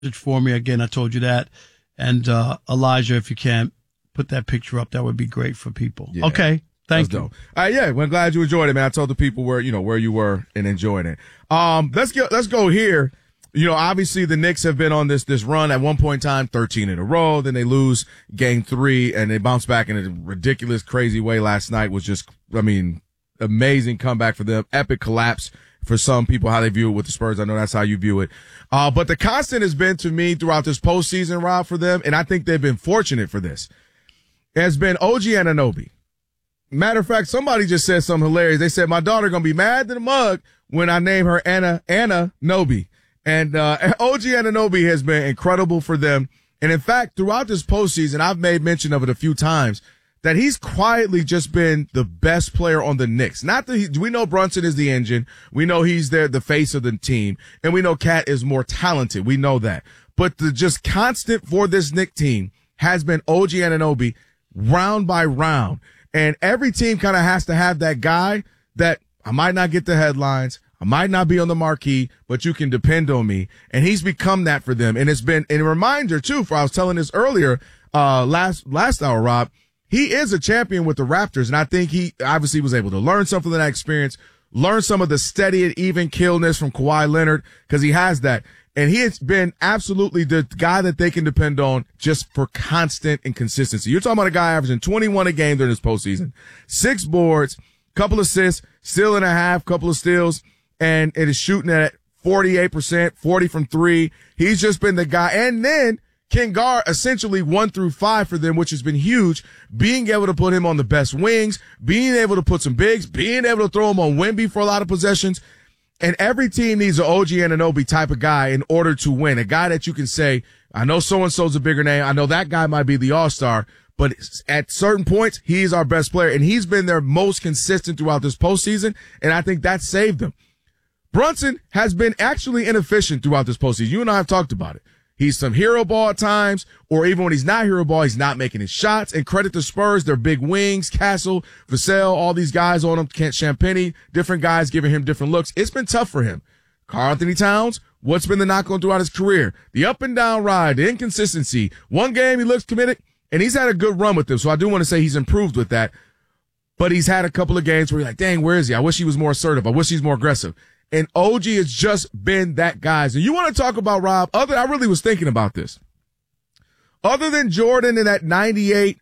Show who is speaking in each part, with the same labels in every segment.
Speaker 1: for me. Again, I told you that. And Elijah, if you can, put that picture up. That would be great for people. Yeah. Okay. Thank you.
Speaker 2: Dope. Yeah, well, I'm glad you enjoyed it, man. I told the people where you were and enjoyed it. Let's go here. Obviously the Knicks have been on this run at one point in time, 13 in a row. Then they lose game 3 and they bounce back in a ridiculous, crazy way last night. Was just, amazing comeback for them. Epic collapse for some people, how they view it with the Spurs. I know that's how you view it. But the constant has been to me throughout this postseason, Rob, for them. And I think they've been fortunate for this. Has been OG Anunoby. Matter of fact, somebody just said something hilarious. They said, my daughter going to be mad to the mug when I name her Anna Noby. And OG Anunoby has been incredible for them. And in fact, throughout this postseason, I've made mention of it a few times, that he's quietly just been the best player on the Knicks. We know Brunson is the engine. We know he's the face of the team. And we know Cat is more talented. We know that. But the just constant for this Knicks team has been OG Anunoby round by round. And every team kind of has to have that guy that I might not get the headlines. I might not be on the marquee, but you can depend on me. And he's become that for them. And it's been a reminder too, for I was telling this earlier, last hour, Rob, he is a champion with the Raptors. And I think he obviously was able to learn something from that experience, learn some of the steady and even killness from Kawhi Leonard, because he has that. And he has been absolutely the guy that they can depend on just for constant and consistency. You're talking about a guy averaging 21 a game during this postseason, 6 boards, couple assists, steal and a half, couple of steals, and it is shooting at 48%, 40 from 3. He's just been the guy. And then can guard essentially 1 through 5 for them, which has been huge. Being able to put him on the best wings, being able to put some bigs, being able to throw him on Wemby for a lot of possessions. And every team needs an OG Anunoby type of guy in order to win. A guy that you can say, I know so-and-so's a bigger name. I know that guy might be the all-star, but at certain points, he's our best player. And he's been their most consistent throughout this postseason. And I think that saved them. Brunson has been actually inefficient throughout this postseason. You and I have talked about it. He's some hero ball at times, or even when he's not hero ball, he's not making his shots. And credit to Spurs, their big wings, Castle, Vassell, all these guys on him, Kent Champagny, different guys giving him different looks. It's been tough for him. Karl-Anthony Towns, what's been the knock on throughout his career? The up and down ride, the inconsistency. One game he looks committed, and he's had a good run with them. So I do want to say he's improved with that. But he's had a couple of games where you're like, dang, where is he? I wish he was more assertive. I wish he's more aggressive. And OG has just been that guy. So you want to talk about, Rob, I really was thinking about this. Other than Jordan in that 98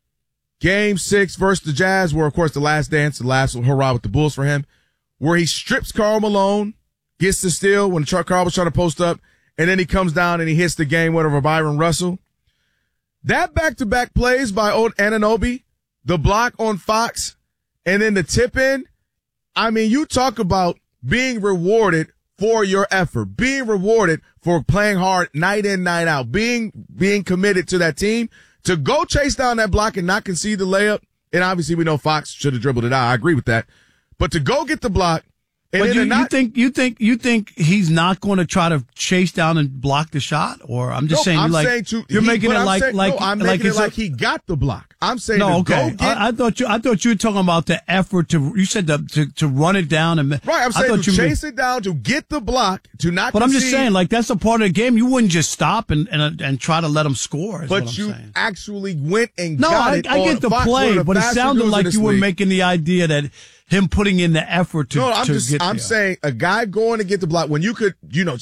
Speaker 2: game 6 versus the Jazz, where, of course, the last dance, the last hurrah with the Bulls for him, where he strips Karl Malone, gets the steal when Karl was trying to post up, and then he comes down and he hits the game winner for Byron Russell. That back-to-back plays by Anunoby, the block on Fox, and then the tip in. I mean, you talk about being rewarded for your effort, being rewarded for playing hard night in, night out, being committed to that team, to go chase down that block and not concede the layup. And obviously we know Fox should have dribbled it out. I agree with that. But to go get the block. And
Speaker 1: but you think he's not going to try to chase down and block the shot? Or I'm just saying,
Speaker 2: I'm
Speaker 1: like,
Speaker 2: saying
Speaker 1: you're making it like
Speaker 2: I'm making it like he got the block. I'm saying
Speaker 1: no, okay. I thought you were talking about the effort you said to run it down and
Speaker 2: right. I'm saying to chase it down, to get the block, to not.
Speaker 1: But I'm just saying, like, that's a part of the game. You wouldn't just stop and try to let him score.
Speaker 2: But you actually went and got it.
Speaker 1: I get the play, but it sounded like you were making the idea that him putting in the effort to. No,
Speaker 2: I'm saying a guy going to get the block when you could,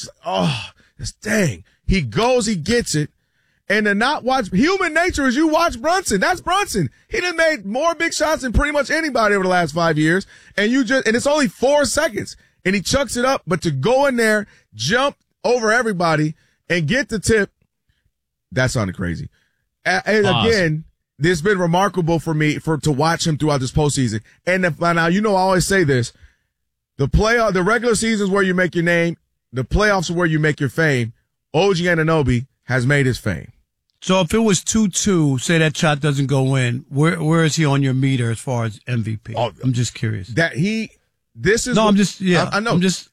Speaker 2: dang. He goes, he gets it. And to not watch, human nature is you watch Brunson. That's Brunson. He done made more big shots than pretty much anybody over the last 5 years. And it's only 4 seconds. And he chucks it up, but to go in there, jump over everybody and get the tip, that sounded crazy. And again, this has been remarkable for me to watch him throughout this postseason. And now, I always say this, the regular season is where you make your name. The playoffs are where you make your fame. OG Anunoby has made his fame.
Speaker 1: So if it was 2-2, say that shot doesn't go in, where is he on your meter as far as MVP? Oh, I'm just curious.
Speaker 2: I know.
Speaker 1: I'm just.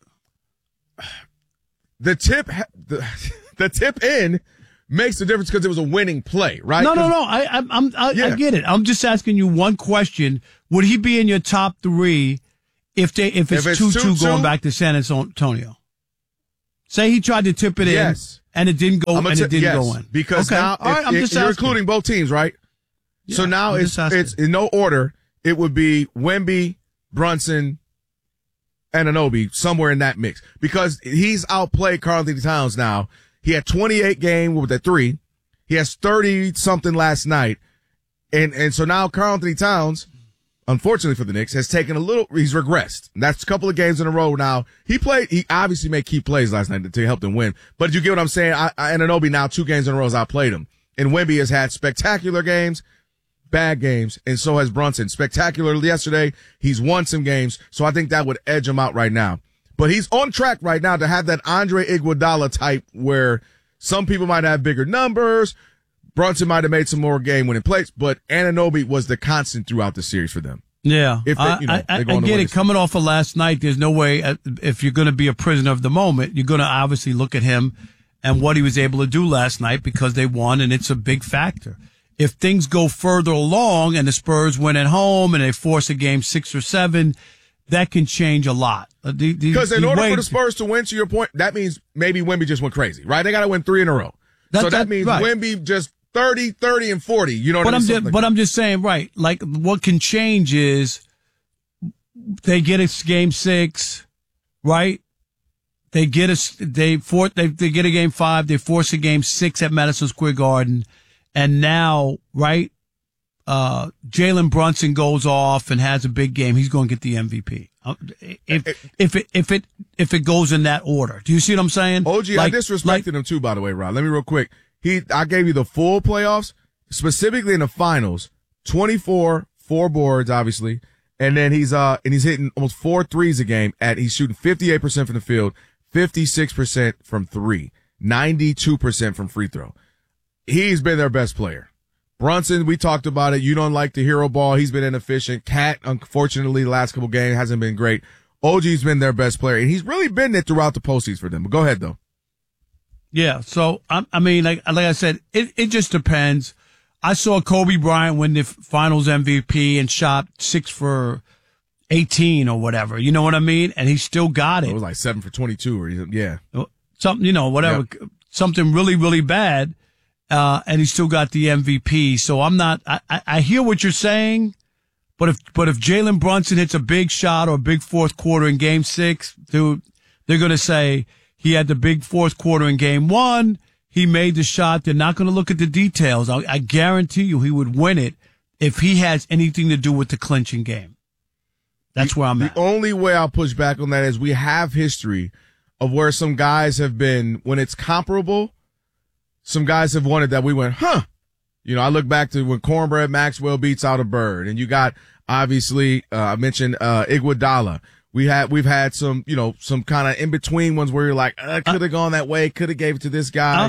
Speaker 2: The tip in makes the difference because it was a winning play, right?
Speaker 1: No. I get it. I'm just asking you one question. Would he be in your top 3 if it's 2-2 going back to San Antonio? Say he tried to tip it in.
Speaker 2: Yes.
Speaker 1: and it didn't go. Go in
Speaker 2: because now you're including both teams, right? Yeah, so now it's in no order. It would be Wemby, Brunson, Anunoby somewhere in that mix because he's outplayed Karl-Anthony Towns now. He had 28 game with that 3. He has 30 something last night. And so now Karl-Anthony Towns, unfortunately for the Knicks, has taken he's regressed. That's a couple of games in a row now. He obviously made key plays last night to help them win. But you get what I'm saying? Anunoby now 2 games in a row has outplayed him. And Wemby has had spectacular games, bad games, and so has Brunson. Spectacular yesterday. He's won some games, so I think that would edge him out right now. But he's on track right now to have that Andre Iguodala type where some people might have bigger numbers. Brunson might have made some more game-winning plays, but Anunoby was the constant throughout the series for them.
Speaker 1: Yeah, I get it. Coming off of last night, there's no way, if you're going to be a prisoner of the moment, you're going to obviously look at him and what he was able to do last night because they won, and it's a big factor. If things go further along and the Spurs win at home and they force a game 6 or 7, that can change a lot.
Speaker 2: Because in order for the Spurs to win, to your point, that means maybe Wemby just went crazy, right? They got to win 3 in a row. So that means right. Wemby just 30, and 40. You know what I mean?
Speaker 1: But I'm just saying, right, like what can change is they get a game 6, right? They get a game 5, they force a game 6 at Madison Square Garden, and now, right, Jalen Brunson goes off and has a big game. He's going to get the MVP. If it goes in that order. Do you see what I'm saying?
Speaker 2: OG, I disrespected him too, by the way, Rod. Let me real quick. I gave you the full playoffs, specifically in the finals, 24, 4 boards, obviously. And then he's hitting almost 4 threes a game he's shooting 58% from the field, 56% from 3, 92% from free throw. He's been their best player. Brunson, we talked about it. You don't like the hero ball. He's been inefficient. Cat, unfortunately, the last couple games hasn't been great. OG's been their best player, and he's really been it throughout the postseason for them. But go ahead, though.
Speaker 1: Yeah, so, I mean, like I said, it just depends. I saw Kobe Bryant win the finals MVP and shot 6 for 18 or whatever. You know what I mean? And he still got it.
Speaker 2: It was like 7 for 22 yeah.
Speaker 1: Something, whatever. Yep. Something really, really bad. And he still got the MVP. So I hear what you're saying, but if Jalen Brunson hits a big shot or a big fourth quarter in game 6, dude, they're going to say he had the big fourth quarter in game 1. He made the shot. They're not going to look at the details. I guarantee you he would win it if he has anything to do with the clinching game. That's where I'm at.
Speaker 2: The only way I'll push back on that is we have history of where some guys have been, when it's comparable, some guys have won it that we went, huh. I look back to when Cornbread Maxwell beats out a Bird, and you got, obviously, I mentioned, Iguodala. We've had some, some kind of in between ones where you're like, could have gone that way, could have gave it to this guy.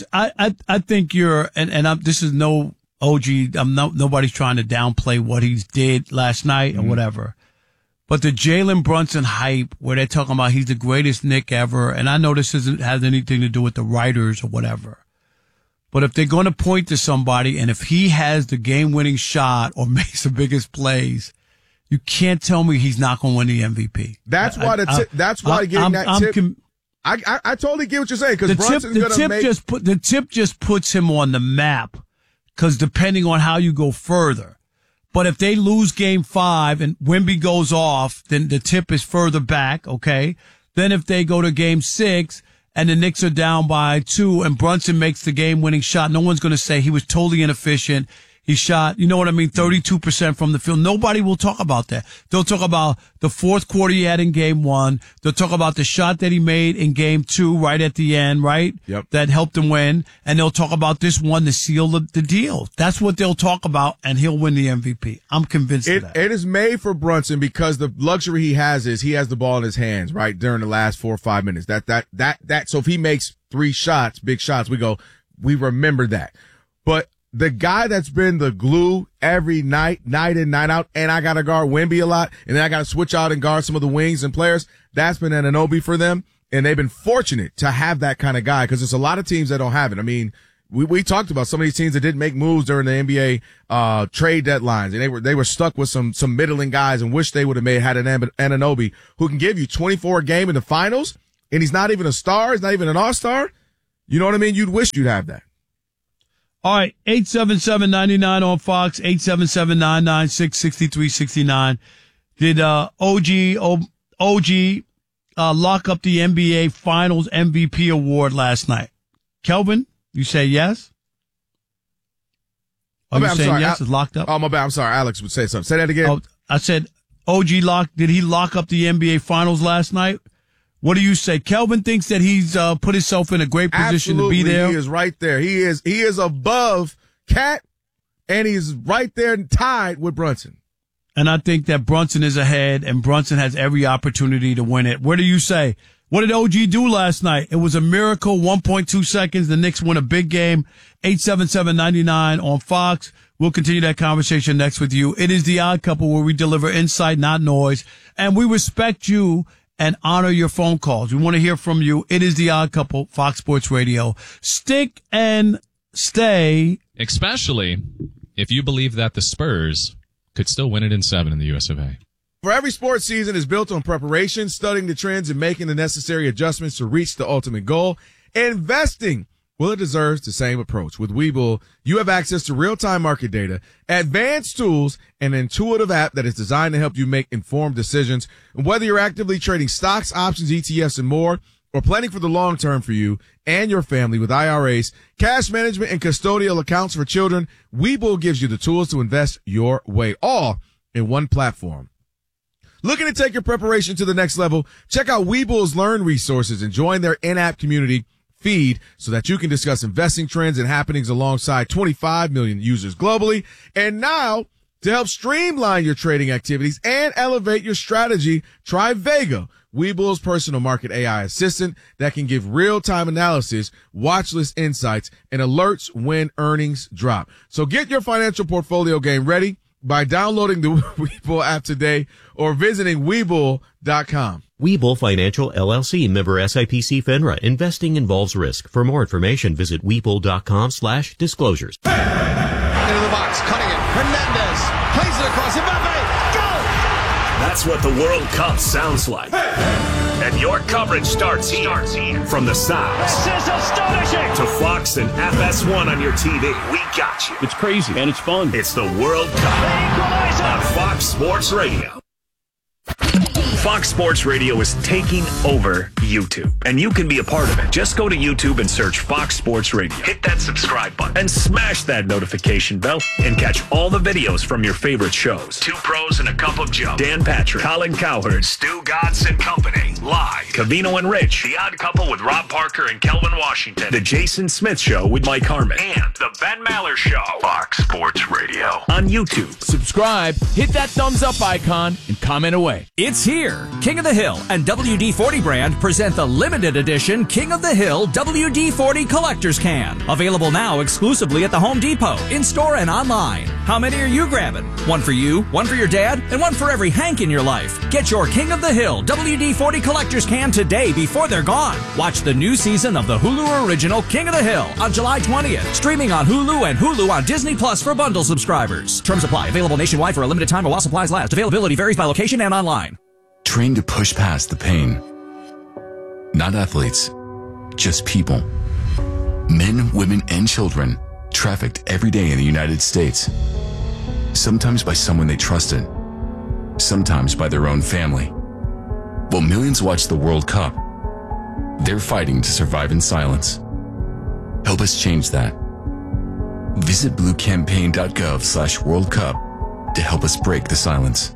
Speaker 1: I think you're, this is no OG. Nobody's trying to downplay what he did last night or whatever. But the Jalen Brunson hype where they're talking about he's the greatest Knick ever, and I know this has anything to do with the writers or whatever. But if they're going to point to somebody, and if he has the game-winning shot or makes the biggest plays, you can't tell me he's not going to win the MVP.
Speaker 2: That's why getting that tip. I totally get what you're saying because Brunson's going to make
Speaker 1: the tip just puts him on the map because depending on how you go further. But if they lose game 5 and Wemby goes off, then the tip is further back. Okay. Then if they go to game 6. And the Knicks are down by 2 and Brunson makes the game-winning shot, no one's going to say he was totally inefficient. He shot, 32% from the field. Nobody will talk about that. They'll talk about the fourth quarter he had in game 1. They'll talk about the shot that he made in game 2 right at the end, right?
Speaker 2: Yep.
Speaker 1: That helped him win. And they'll talk about this one to seal the deal. That's what they'll talk about, and he'll win the MVP. I'm convinced of that.
Speaker 2: It is made for Brunson because the luxury he has is he has the ball in his hands, right, during the last 4 or 5 minutes. So if he makes 3 shots, big shots, we remember that. But the guy that's been the glue every night in, night out, and I got to guard Wemby a lot, and then I got to switch out and guard some of the wings and players, that's been Anunoby for them, and they've been fortunate to have that kind of guy, because there's a lot of teams that don't have it. I mean, we talked about some of these teams that didn't make moves during the NBA trade deadlines, and they were stuck with some middling guys and wish they would have had an Anunoby who can give you 24 a game in the finals, and he's not even a star, he's not even an all-star. You know what I mean? You'd wish you'd have that.
Speaker 1: All right, 877-99 on Fox, 877-996-6369. Did OG lock up the NBA Finals MVP award last night? Kelvin, you say yes? Oh, you saying yes? It's locked up?
Speaker 2: Oh, my bad. I'm sorry. Alex would say something. Say that again.
Speaker 1: Oh, I said did he lock up the NBA Finals last night? What do you say? Kelvin thinks that he's put himself in a great position to be there.
Speaker 2: He is right there. He is above Cat, and he's right there tied with Brunson.
Speaker 1: And I think that Brunson is ahead, and Brunson has every opportunity to win it. What do you say? What did OG do last night? It was a miracle, 1.2 seconds. The Knicks win a big game, 877-99 on Fox. We'll continue that conversation next with you. It is The Odd Couple, where we deliver insight, not noise, and we respect you and honor your phone calls. We want to hear from you. It is The Odd Couple, Fox Sports Radio. Stick and stay.
Speaker 3: Especially if you believe that the Spurs could still win it in 7 in the US of A.
Speaker 2: For every sports season is built on preparation, studying the trends, and making the necessary adjustments to reach the ultimate goal. Investing, well, it deserves the same approach. With Webull, you have access to real-time market data, advanced tools, and an intuitive app that is designed to help you make informed decisions. And whether you're actively trading stocks, options, ETFs, and more, or planning for the long term for you and your family with IRAs, cash management, and custodial accounts for children, Webull gives you the tools to invest your way, all in one platform. Looking to take your preparation to the next level? Check out Webull's Learn resources and join their in-app community feed so that you can discuss investing trends and happenings alongside 25 million users globally. And now, to help streamline your trading activities and elevate your strategy, try Vega, Webull's personal market AI assistant that can give real-time analysis, watch list insights, and alerts when earnings drop. So get your financial portfolio game ready by downloading the Webull app today or visiting Webull.com.
Speaker 4: Webull Financial LLC, member SIPC FINRA. Investing involves risk. For more information, visit Webull.com/disclosures.
Speaker 5: Into the box, cutting it. Hernandez plays it across. Mbappe, go!
Speaker 6: That's what the World Cup sounds like. And your coverage starts here. From the sounds.
Speaker 7: This is astonishing!
Speaker 6: To Fox and FS1 on your TV. We got you.
Speaker 7: It's crazy and it's fun.
Speaker 6: It's the World Cup on Fox Sports Radio. Fox Sports Radio is taking over YouTube, and you can be a part of it. Just go to YouTube and search Fox Sports Radio. Hit that subscribe button and smash that notification bell and catch all the videos from your favorite shows. Two Pros and a Cup of Joe. Dan Patrick, Colin Cowherd, Stu Godson and Company. Live. Cavino and Rich. The Odd Couple with Rob Parker and Kelvin Washington. The Jason Smith Show with Mike Harmon. And The Ben Maller Show. Fox Sports Radio. On YouTube.
Speaker 8: Subscribe, hit that thumbs up icon, and comment away.
Speaker 9: It's here. King of the Hill and WD-40 brand present the limited edition King of the Hill WD-40 Collector's Can. Available now exclusively at the Home Depot, in-store and online. How many are you grabbing? One for you, one for your dad, and one for every Hank in your life. Get your King of the Hill WD-40 Collector's Can today before they're gone. Watch the new season of the Hulu original King of the Hill on July 20th. Streaming on Hulu and Hulu on Disney Plus for bundle subscribers. Terms apply. Available nationwide for a limited time or while supplies last. Availability varies by location and online.
Speaker 10: Train to push past the pain. Not athletes, just people. Men, women, and children trafficked every day in the United States. Sometimes by someone they trusted, sometimes by their own family. While millions watch the World Cup, they're fighting to survive in silence. Help us change that. Visit bluecampaign.gov/World Cup to help us break the silence.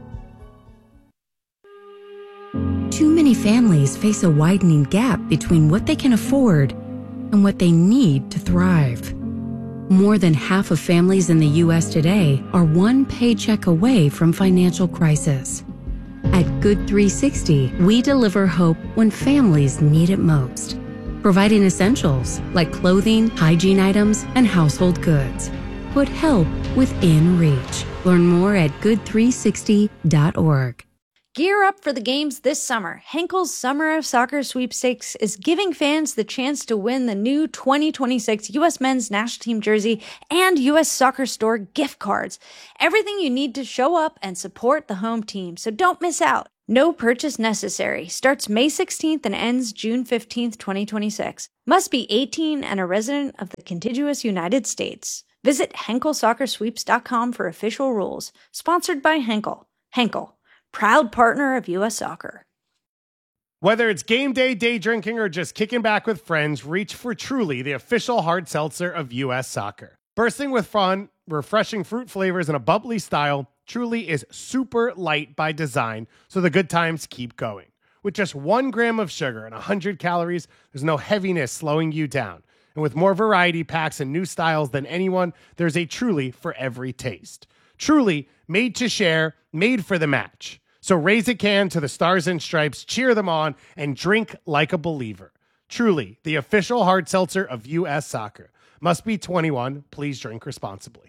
Speaker 11: Too many families face a widening gap between what they can afford and what they need to thrive. More than half of families in the U.S. today are one paycheck away from financial crisis. At Good 360, we deliver hope when families need it most, providing essentials like clothing, hygiene items, and household goods. Put help within reach. Learn more at good360.org.
Speaker 12: Gear up for the games this summer. Henkel's Summer of Soccer Sweepstakes is giving fans the chance to win the new 2026 U.S. Men's National Team jersey and U.S. Soccer Store gift cards. Everything you need to show up and support the home team, so don't miss out. No purchase necessary. Starts May 16th and ends June 15th, 2026. Must be 18 and a resident of the contiguous United States. Visit HenkelSoccerSweeps.com for official rules. Sponsored by Henkel. Henkel, proud partner of U.S. Soccer.
Speaker 13: Whether it's game day, day drinking, or just kicking back with friends, reach for Truly, the official hard seltzer of U.S. Soccer. Bursting with fun, refreshing fruit flavors, and a bubbly style, Truly is super light by design, so the good times keep going. With just 1 gram of sugar and 100 calories, there's no heaviness slowing you down. And with more variety packs and new styles than anyone, there's a Truly for every taste. Truly, made to share, made for the match. So raise a can to the Stars and Stripes, cheer them on, and drink like a believer. Truly, the official hard seltzer of U.S. Soccer. Must be 21. Please drink responsibly.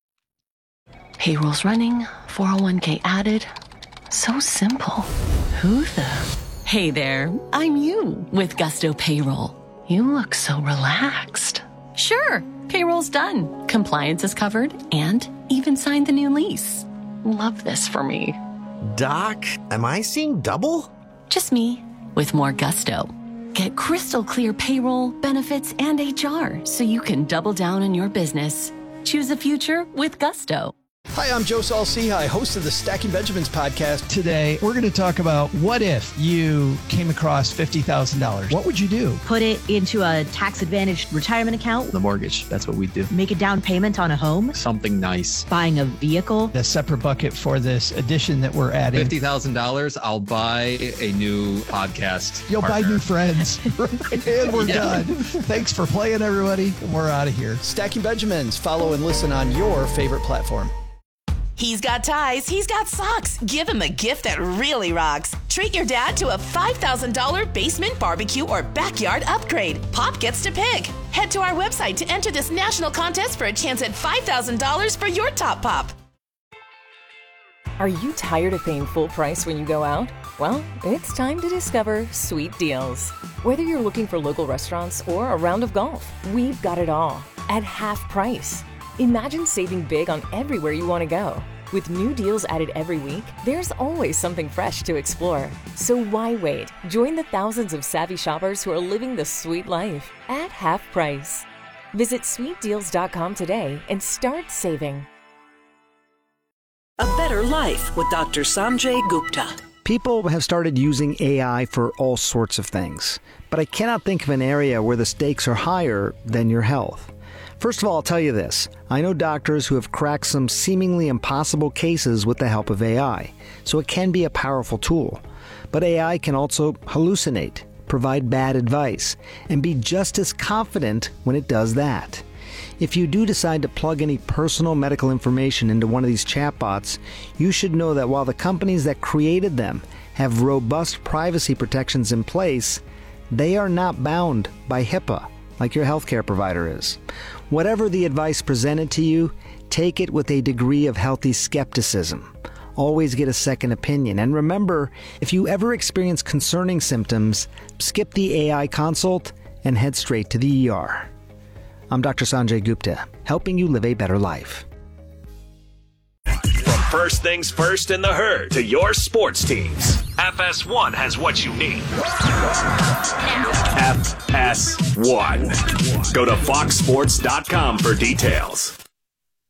Speaker 14: Payroll's running, 401k added. So simple. Who the? Hey there, I'm you with Gusto Payroll. You look so relaxed. Sure, payroll's done. Compliance is covered and even signed the new lease. Love this for me.
Speaker 15: Doc, am I seeing double?
Speaker 14: Just me with more gusto. Get crystal clear payroll, benefits, and HR so you can double down on your business. Choose a future with Gusto.
Speaker 16: Hi, I'm Joe Saul-Sehy, host of the Stacking Benjamins podcast.
Speaker 17: Today, we're going to talk about what if you came across $50,000? What would you do?
Speaker 18: Put it into a tax-advantaged retirement account.
Speaker 17: The mortgage, that's what we do.
Speaker 18: Make a down payment on a home.
Speaker 17: Something nice.
Speaker 18: Buying a vehicle.
Speaker 17: A separate bucket for this addition that we're adding.
Speaker 19: $50,000, I'll buy a new podcast
Speaker 17: You'll
Speaker 19: partner.
Speaker 17: buy new friends. And we're done. Thanks for playing, everybody. We're out of here.
Speaker 16: Stacking Benjamins. Follow and listen on your favorite platform.
Speaker 20: He's got ties, he's got socks. Give him a gift that really rocks. Treat your dad to a $5,000 basement barbecue or backyard upgrade. Pop gets to pick. Head to our website to enter this national contest for a chance at $5,000 for your top pop.
Speaker 21: Are you tired of paying full price when you go out? Well, it's time to discover Sweet Deals. Whether you're looking for local restaurants or a round of golf, we've got it all at half price. Imagine saving big on everywhere you want to go. With new deals added every week, there's always something fresh to explore. So why wait? Join the thousands of savvy shoppers who are living the sweet life at half price. Visit sweetdeals.com today and start saving.
Speaker 22: A Better Life with Dr. Sanjay Gupta.
Speaker 23: People have started using AI for all sorts of things, but I cannot think of an area where the stakes are higher than your health. First of all, I'll tell you this. I know doctors who have cracked some seemingly impossible cases with the help of AI, so it can be a powerful tool. But AI can also hallucinate, provide bad advice, and be just as confident when it does that. If you do decide to plug any personal medical information into one of these chatbots, you should know that while the companies that created them have robust privacy protections in place, they are not bound by HIPAA like your healthcare provider is. Whatever the advice presented to you, take it with a degree of healthy skepticism. Always get a second opinion. And remember, if you ever experience concerning symptoms, skip the AI consult and head straight to the ER. I'm Dr. Sanjay Gupta, helping you live a better life.
Speaker 6: From first things first in the herd to your sports teams, FS1 has what you need. FS1. Go to foxsports.com for details.